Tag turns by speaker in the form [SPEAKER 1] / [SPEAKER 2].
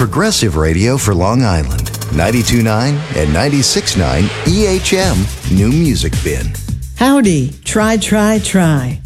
[SPEAKER 1] progressive radio for Long Island. 92.9 and 96.9 EHM New Music Bin.
[SPEAKER 2] Howdy, try, try, try.